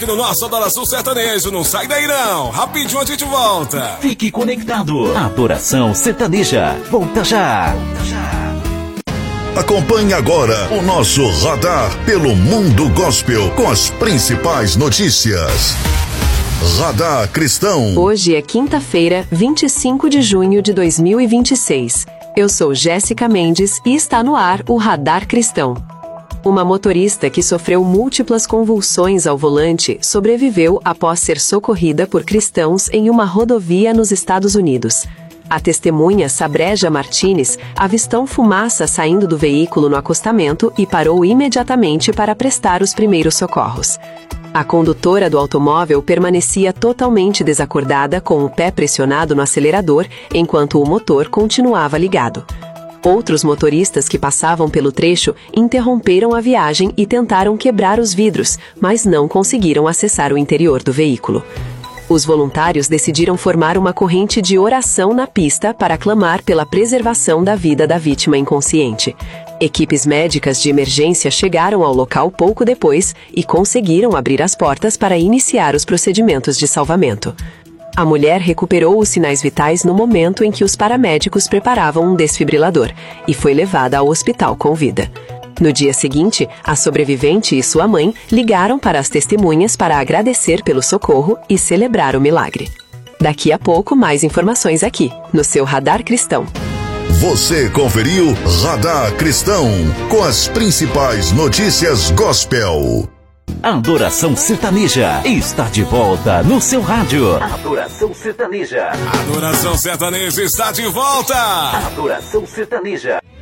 No nosso Adoração Sertanejo, não sai daí não. Rapidinho a gente volta. Fique conectado. Adoração Sertaneja. Volta já. Acompanhe agora o nosso radar pelo mundo gospel com as principais notícias. Radar Cristão. Hoje é quinta-feira, 25 de junho de 2026. Eu sou Jéssica Mendes e está no ar o Radar Cristão. Uma motorista que sofreu múltiplas convulsões ao volante sobreviveu após ser socorrida por cristãos em uma rodovia nos Estados Unidos. A testemunha Sabreja Martinez avistou fumaça saindo do veículo no acostamento e parou imediatamente para prestar os primeiros socorros. A condutora do automóvel permanecia totalmente desacordada com o pé pressionado no acelerador enquanto o motor continuava ligado. Outros motoristas que passavam pelo trecho interromperam a viagem e tentaram quebrar os vidros, mas não conseguiram acessar o interior do veículo. Os voluntários decidiram formar uma corrente de oração na pista para clamar pela preservação da vida da vítima inconsciente. Equipes médicas de emergência chegaram ao local pouco depois e conseguiram abrir as portas para iniciar os procedimentos de salvamento. A mulher recuperou os sinais vitais no momento em que os paramédicos preparavam um desfibrilador e foi levada ao hospital com vida. No dia seguinte, a sobrevivente e sua mãe ligaram para as testemunhas para agradecer pelo socorro e celebrar o milagre. Daqui a pouco, mais informações aqui, no seu Radar Cristão. Você conferiu Radar Cristão com as principais notícias gospel. Adoração Sertaneja está de volta no seu rádio. Adoração Sertaneja. Adoração Sertaneja está de volta. Adoração Sertaneja.